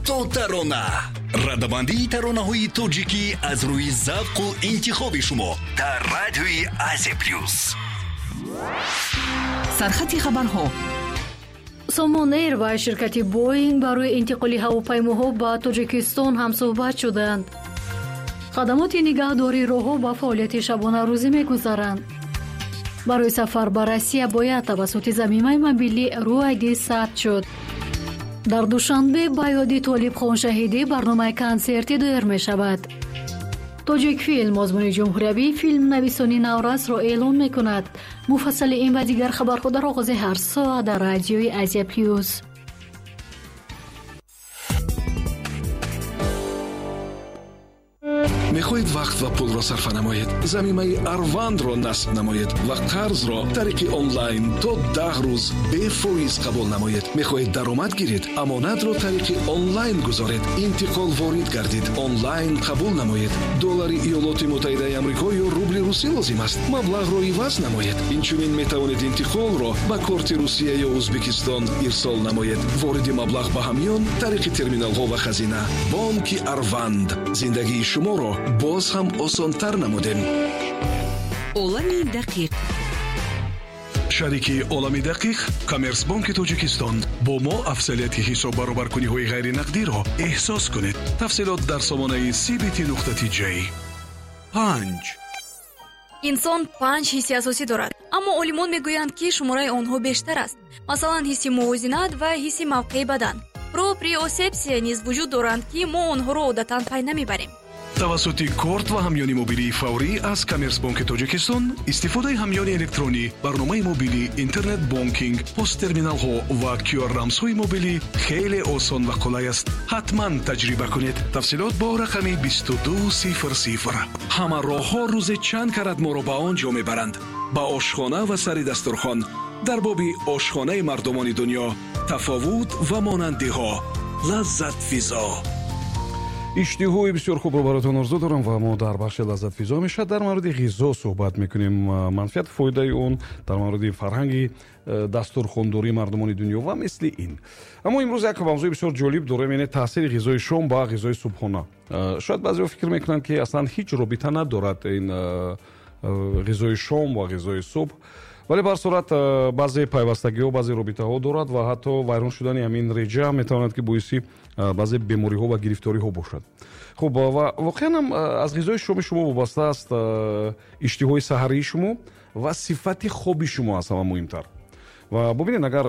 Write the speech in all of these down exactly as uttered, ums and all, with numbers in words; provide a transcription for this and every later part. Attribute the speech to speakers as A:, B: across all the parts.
A: то тарона. ردبندی ترانه‌های توجیکی از روی ذوق و انتخاب شما در رادیوی آسیا پلاس.
B: سرخط خبرها.
C: سامان ایر و شرکت بوینگ برای انتقال هواپیماها به تاجیکستان هم صحبت شدند. خدمات نگهداری راهها با فعالیت شبانه روزی می‌گذارند. برای سفر به روسیه باید توسط ضمیمه ملی رویدی ثبت شد. در دوشنبه به یاد طالب خان شهیدی برنامه کنسرتی دایر می شود. تاجیک فیلم آزمون جمهوری فیلم نویسانی نورس را اعلام می کند. مفصل این و دیگر خبرها در آغاز هر ساعت در رادیوی آسیا پلاس.
D: میخواهید وقت و پول را صرف نمایید، ضمیمه اروند را نصب نمایید و قرض را طریق آنلاین تا ده روز بی فایز قبول نمایید. میخواهید درآمد گیرید، امانت را طریق آنلاین گذارید، انتقال وارد گردید، آنلاین قبول نمایید. دلار ایالات متحده آمریکا یا روبل روسی لازم است، مبلغ را عوض نمایید. اینچنین میتوانید انتقال را با کارت روسیه یا ازبکستان ارسال نمایید. وارد مبلغ به همیان طریق ترمینال ها و خزینه. بانک اروند زندگی شما را باز هم آسان‌تر نمودیم.
B: عالم دقیق.
D: شریک عالم دقیق کامرس بانک تاجیکستان با ما افضلیت حساب برابرکنی های غیر نقدی را احساس کنید. تفصیلات در سامانه سی بی تی نقطه تی جی. پنج
E: انسان پنج حس اساسی دارد، اما علمان میگویند که شماره آنها بیشتر است. مثلا حس موازنت و حس موقع بدن. پروپریوسپسیا نیز وجود دارند که ما آنها را عادتا پی نمیبریم.
D: توسط کارت و همیانی موبیلی فوری از کامرس بانک تاجیکستان استفاده همیانی الکترونی، برنامه موبیلی، اینترنت بانکینگ، پست ترمینال ها و کیو آر رمز های موبیلی خیلی آسان و قلای است. حتما تجربه کنید. تفصیلات با رقم بیست و دو صفر صفر. همه راه ها روز چند کرد ما را به آنجا میبرند. با آشخانه و سر دسترخوان در باب آشخانه مردمان دنیا، تفاوت و مانندی ها، لذت فضا.
F: اشتیهای بسیار خوب رو براتون آرزو دارم و ما در بخش لذت فضا میشه در مورد غذا صحبت میکنیم. منفعت فایده اون در مورد فرهنگ دستورخوانداری مردمان دنیا و مثل این. اما امروز یک موضوع بسیار جالب داریم، یعنی تاثیر غذای شام با غذای صبحانه. شاید بعضی فکر میکنن که اصلا هیچ رابطه ندارد این غذای شام و غذای صبح، ولی بر صورت بعضی پیوستگی ها، بعضی رابطه ها دارد و حتی ویران شدن همین رژه میتواند که باعث بعضی بیماری ها و گرفتاری ها باشد. خب و واقعا هم از غذای شام شما وابسته است اشتهای سحری شما و صفت خوابی شما است. همه مهمتر و ببینید اگر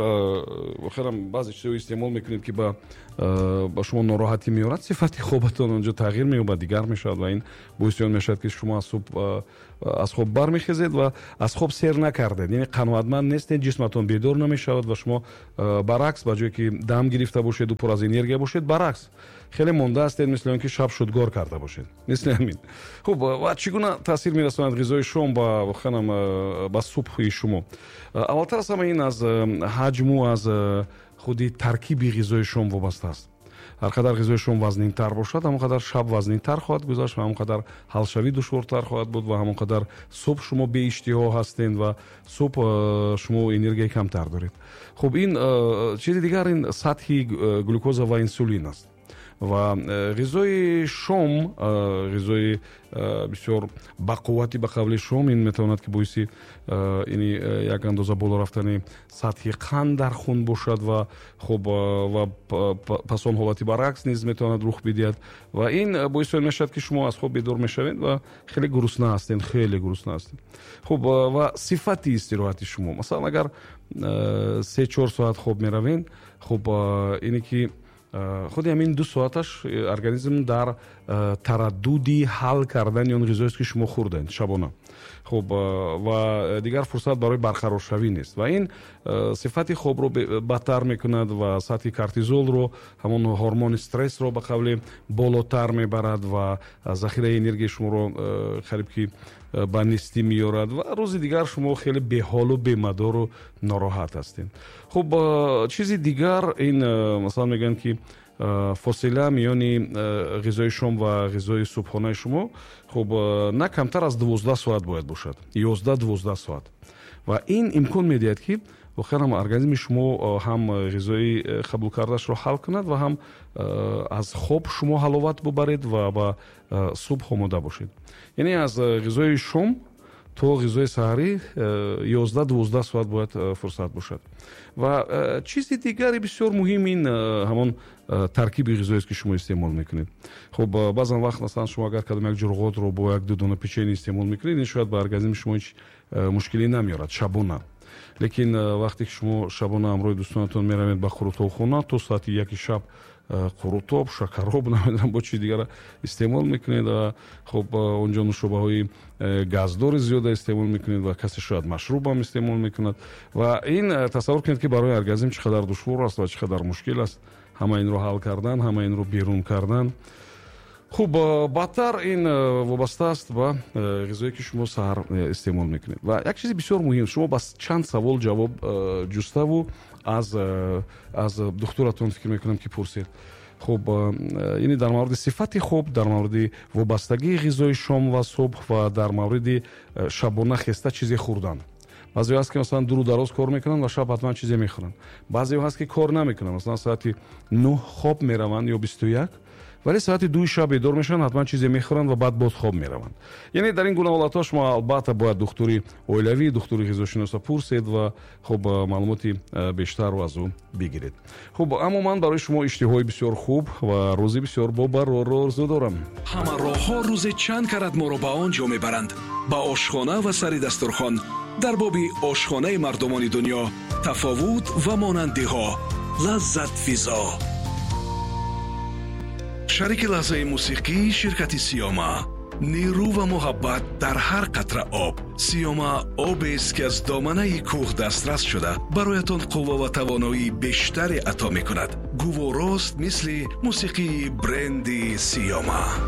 F: خیرم بعضی چیزا استعمال میکنید که با با شما ناراحتی میارد، صفت خوابتون اونجا تغییر مییابد، دیگر میشود و این باعث میشود که شما از صبح از خواب برمیخیزید و از خواب سیر نکردید، یعنی قناعتمند نیستید، جسمتون بیدار نمیشود و شما برعکس با جایی که دم گرفته باشید و پر از انرژی باشید، برعکس خیلی مونده هستید، مثل اینکه شب شدگار کرده باشید، مثل همین. خب و چگونه تاثیر میرساند غذای شام با خانم با صبح شما؟ اولتر از همه این از حجم و از خودی ترکیب غذای شام وابسته است. هر قدر غذای شام وزنین تر باشد، همون قدر شب وزنین تر خواهد گذشت و همون قدر حل شوی دشوارتر خواهد بود و همون قدر صبح شما به اشتها هستین و صبح شما انرژی کمتر دارید. خب این چیز دیگر، این سطح گلوکوز و انسولین است و غذای شام، غذای بسیار با قوتی به قبل شام، این میتواند که باعث یعنی یک اندازه بالا رفتن سطح قند در خون باشد و خب و پس آن حالتی برعکس نیز میتواند رخ بدهد و این باعث میشود که شما از خواب بیدار میشوید و خیلی گرسنه هستین، خیلی گرسنه هستین. خب و صفت استراحت شما، مثلا اگر سه چهار ساعت خواب میروین، خب اینی که خود همین دو ساعتش ارگانیسم در ترددی حل کردن اون غذایی که شما خوردن شبانه. خب و دیگر فرصت برای برقرار شوی نیست و این صفت خواب رو بدتر میکند و سطح کورتیزول رو، همون هورمون استرس رو به قبل بالاتر میبرد و ذخیره انرژی شما رو خریب که به نیستی میارد و روز دیگر شما خیلی بی‌حال و بی‌مدار و ناراحت هستین. خب چیزی دیگر این مثلا میگن که فاصله میانی غذای شام و غذای صبحانه شما خب نه کمتر از دوازده ساعت باید باشد، یازده دوازده ساعت و این امکان میدهد که охир ҳам организми шумо ҳам ғизои қабул кардашро ҳал кунад ва ҳам аз хоб шумо ҳаловат бубаред ва ба субҳ омода бошед. яъне аз ғизои шом то ғизои саҳарӣ ёздаҳ дувоздаҳ соат бояд фурсат бошад. ва чизи дигари бисёр муҳим ин ҳамон таркиби ғизоест ки шумо истеъмол мекунед. хуб баъзан вақт масалан шумо агар кадом як ҷурғотро бо як ду дона печени истеъмол мекунед, ин шояд ба организми шумо ҳеҷ мушкилӣ намеорад шабона. лекин вақте ки шумо шабона ҳамроҳи дӯстонатон меравед ба қурутобхона, то соати яки шаб қурутоб, шакароб, намедонам бо чиз дигара истеъмол мекунед ва хуб онҷо нушобаҳои газдори зиёда истеъмол мекунед ва касе шояд машруб ҳам истеъмол мекунад ва ин тасаввур кунед ки барои организм чӣ қадар душвор аст ва чӣ қадар мушкил аст ҳама инро ҳал кардан, ҳама инро берун кардан. хуб баъдтар ин вобаста аст ба ғизое ки шумо саҳар истеъмол мекунед. ва як чизи бисёр муҳим, шумо ба чанд савол ҷавоб ҷуставу аз аз духтуратон фикр мекунам ки пурсед. хуб яъне дар мавриди сифати хоб, дар мавриди вобастагии ғизои шом ва субҳ ва дар мавриди шабона хеста чизе хӯрдан. баъзеҳо ҳаст ки масалан дуру дароз кор мекунанд ва шаб ҳатман чизе мехӯранд. баъзеҳо ҳаст ки кор намекунанд, масалан соати нӯҳ хоб мераванд ё бисту як, вале соати дуи шаб бедор мешаванд, ҳатман чизе мехӯранд ва баъд боз хоб мераванд. яъне дар ин гуна ҳолатҳо шумо албатта бояд духтури оилавӣ, духтури ғизошиноса пурсед ва хуб маълумоти бештарро аз ӯ бигиред. хуб амоман барои шумо иштиҳои бисёр хуб ва рӯзи бисёр бобарорро орзу дорам.
D: ҳама роҳҳо рӯзе чанд карат моро ба он ҷо мебаранд, ба ошхона ва сари дастурхон. дар боби ошхонаи мардумони дунё тафовут ва монандиҳо, лаззат физо. шарики лаҳзаи мусиқӣ ширкати Сиёма. нерӯ ва муҳаббат дар ҳар қатра об. Сиёма обест ки аз доманаи кӯҳ дастрас шуда бароятон қувва ва тавоноии бештаре ато мекунад. гуворост мисли мусиқии бренди Сиёма.